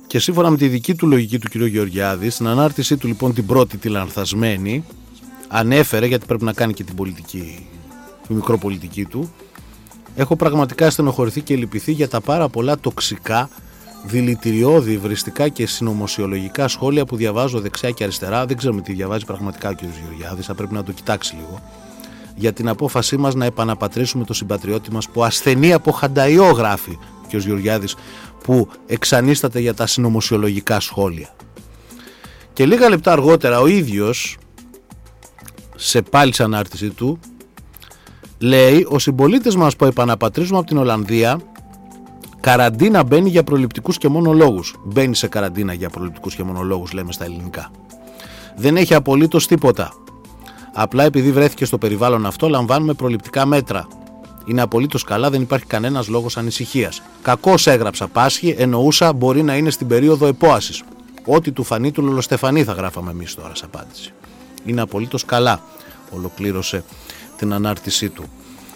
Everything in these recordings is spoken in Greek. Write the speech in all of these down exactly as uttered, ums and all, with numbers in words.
Και σύμφωνα με τη δική του λογική του κ. Γεωργιάδη, στην ανάρτησή του λοιπόν την πρώτη τη λανθασμένη, ανέφερε, γιατί πρέπει να κάνει και την πολιτική, τη μικροπολιτική του, έχω πραγματικά στενοχωρηθεί και λυπηθεί για τα πάρα πολλά τοξικά, δηλητηριώδη, υβριστικά και συνωμοσιολογικά σχόλια που διαβάζω δεξιά και αριστερά. Δεν ξέρουμε τι διαβάζει πραγματικά ο κ. Γεωργιάδης, θα πρέπει να το κοιτάξει λίγο. Για την απόφασή μας να επαναπατρίσουμε τον συμπατριώτη μας που ασθενεί από χανταϊό, γράφει ο κ. Γεωργιάδης, που εξανίσταται για τα συνωμοσιολογικά σχόλια. Και λίγα λεπτά αργότερα ο ίδιος, σε πάλι σε ανάρτηση του, λέει: «Ο συμπολίτες μας που επαναπατρίζουμε από την Ολλανδία, καραντίνα μπαίνει για προληπτικούς και μόνο λόγους». Μπαίνει σε καραντίνα για προληπτικούς και μόνο λόγους, λέμε στα ελληνικά. «Δεν έχει απολύτως τίποτα. Απλά επειδή βρέθηκε στο περιβάλλον αυτό, λαμβάνουμε προληπτικά μέτρα. Είναι απολύτως καλά, δεν υπάρχει κανένας λόγος ανησυχίας. Κακώς έγραψα, πάσχει, εννοούσα μπορεί να είναι στην περίοδο επόασης. Ό,τι του φανεί του λολοστεφανή, θα γράφαμε εμείς τώρα σε απάντηση. Είναι απολύτως καλά», ολοκλήρωσε την ανάρτησή του.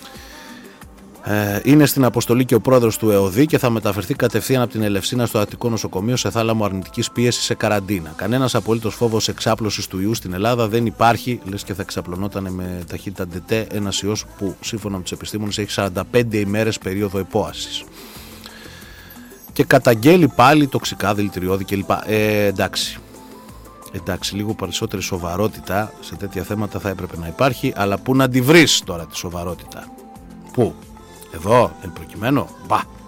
Ε, είναι στην αποστολή και ο πρόεδρος του ΕΟΔΗ και θα μεταφερθεί κατευθείαν από την Ελευσίνα στο Αττικό νοσοκομείο σε θάλαμο αρνητικής πίεσης σε καραντίνα. Κανένας απολύτως φόβος εξάπλωσης του ιού στην Ελλάδα δεν υπάρχει, λες και θα εξαπλωνόταν με ταχύτητα ντετέ ένας ιός που σύμφωνα με τους επιστήμονες έχει σαράντα πέντε ημέρες περίοδο επόασης. Και καταγγέλει πάλι τοξικά, δηλητηριώδη κλπ. Ε, εντάξει. Εντάξει, λίγο περισσότερη σοβαρότητα σε τέτοια θέματα θα έπρεπε να υπάρχει, αλλά πού να τη βρεις τώρα τη σοβαρότητα? Πού? Εδώ, εν προκειμένου, μπα.